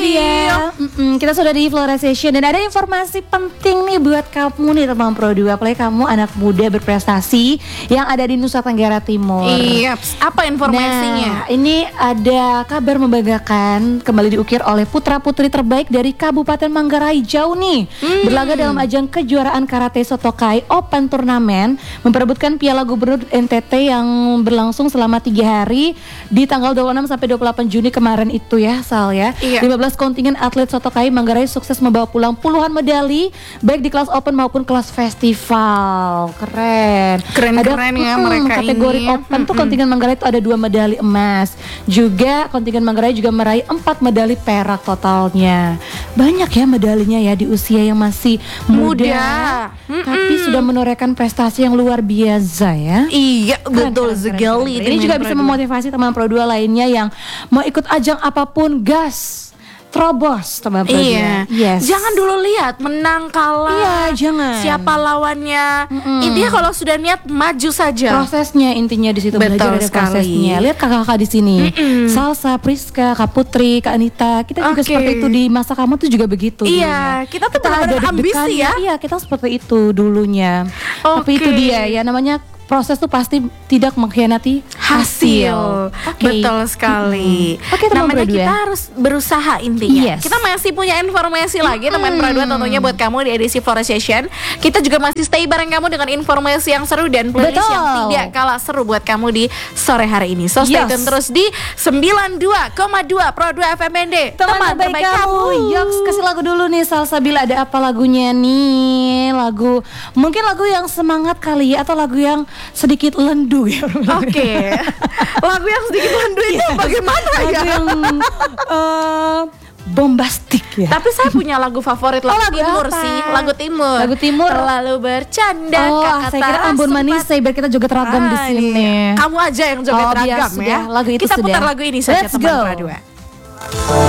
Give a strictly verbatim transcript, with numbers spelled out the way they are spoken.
dia. Mm-mm, kita sudah di Flora Session dan ada informasi penting nih buat kamu nih teman Pro dua. Apalagi kamu anak muda berprestasi yang ada di Nusa Tenggara Timur. Iya, apa informasinya? Nah, ini ada kabar membanggakan kembali diukir oleh putra-putri terbaik dari Kabupaten Manggarai Jauh nih. Hmm. Berlaga dalam ajang kejuaraan Karate Sotokai Open Turnamen memperebutkan Piala Gubernur N T T yang berlangsung selama tiga hari di tanggal dua puluh enam sampai dua puluh delapan Juni kemarin itu ya Sal ya. Iya. lima belas kontingen atlet Sotokai Manggarai sukses membawa pulang puluhan medali baik di kelas open maupun kelas festival. Keren. Keren-keren ya hmm, mereka kategori ini. open tuh kontingen Manggarai itu ada dua medali emas. Juga kontingen Manggarai juga meraih empat medali perak totalnya. Banyak ya medalinya ya di usia yang masih muda, Muda. tapi sudah menorehkan prestasi yang luar biasa ya. Iya, Keren, betul keren, keren, sekali. keren. Ini juga bisa memotivasi teman Pro dua lainnya yang mau ikut ajang apapun, gas, terobos teman Pro dua. Iya. Yes. Jangan dulu lihat menang kalah. Iya, jangan. Siapa lawannya? Mm-mm. Intinya kalau sudah niat maju saja. Prosesnya intinya di situ, Betul belajar dari sekali. prosesnya. Lihat kakak-kakak di sini, Mm-mm. Salsa, Priska, Kak Putri, Kak Anita. Kita juga Oke. seperti itu di masa kamu tuh juga begitu. Iya, dulunya. kita tuh ada benar-benar ambisi deg-degannya. ya. Iya, kita seperti itu dulunya. Tapi Oke. itu dia ya namanya proses tuh pasti tidak mengkhianati hasil. Hasil, Oke. betul sekali. Mm-hmm. Oke, teman namanya Pro dua. kita harus berusaha intinya. Yes. Kita masih punya informasi lagi teman Mm-hmm. Pro dua tentunya buat kamu di edisi Flora Session. Kita juga masih stay bareng kamu dengan informasi yang seru dan playlist Betul. yang tidak kalah seru buat kamu di sore hari ini. So stay Yes. tune terus di sembilan puluh dua koma dua Pro dua F M N D. Teman terbaik kamu. Yoks, kasih lagu dulu nih Salsa Bila, ada apa lagunya nih? Lagu mungkin lagu yang semangat kali ya, atau lagu yang sedikit lendu ya. Oke. Lagu yang sedikit lendu itu Yes. bagaimana Lagu ya? yang eh, bombastik ya. Tapi saya punya lagu favorit lagu, Oh, lagu timur apa? sih, lagu timur. Lagu timur. Terlalu bercanda. Oh, kata saya kira Ambon sempat- Manis, saya biar kita joget ragam di Ah, sini. iya. Kamu aja yang joget Oh, biar ragam sudah, ya. lagu itu Kita sudah. putar lagu ini saja Let's teman go. Pro dua.